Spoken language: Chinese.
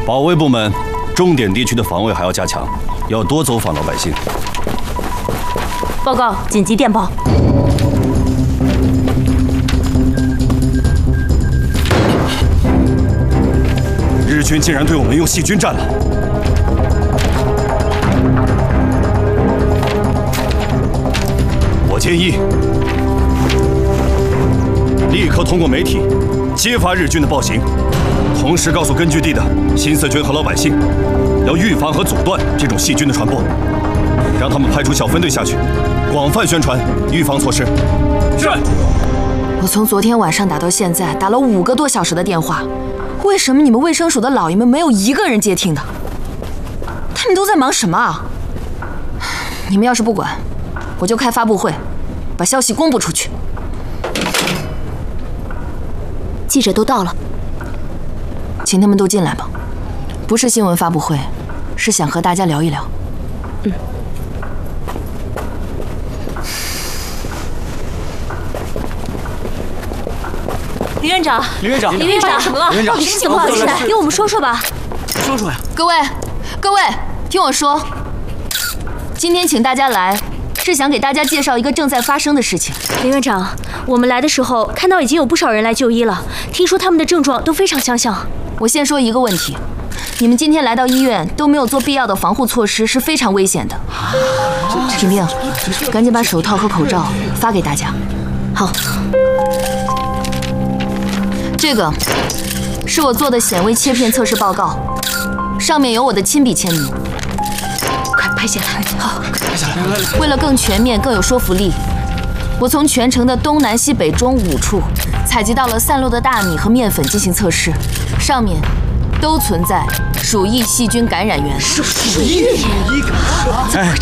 保卫部门，重点地区的防卫还要加强，要多走访老百姓。 报告，紧急电报。 日军竟然对我们用细菌战了。我建议，立刻通过媒体揭发日军的暴行，同时告诉根据地的新四军和老百姓，要预防和阻断这种细菌的传播，让他们派出小分队下去，广泛宣传预防措施。是。 我从昨天晚上打到现在，打了5个多小时的电话，为什么你们卫生署的老爷们没有一个人接听的？他们都在忙什么啊？你们要是不管，我就开发布会，把消息公布出去。 记者都到了， 请他们都进来吧。不是新闻发布会，是想和大家聊一聊。 林院长， 林院长， 林院长， 怎么了？林院长， 到底是怎么回事？给我们说说吧。 说说呀。 各位，听我说，今天请大家来，是想给大家介绍一个正在发生的事情。 林院长，我们来的时候看到已经有不少人来就医了，听说他们的症状都非常相像。 我先说一个问题，你们今天来到医院都没有做必要的防护措施，是非常危险的。婷婷，赶紧把手套和口罩发给大家。 好。 这个是我做的显微切片测试报告，上面有我的亲笔签名。 快拍下来。好， 拍下来。 为了更全面、更有说服力，我从全城的东南西北中5处采集到了散落的大米和面粉进行测试，上面都存在鼠疫细菌感染源。 鼠疫感染？哎。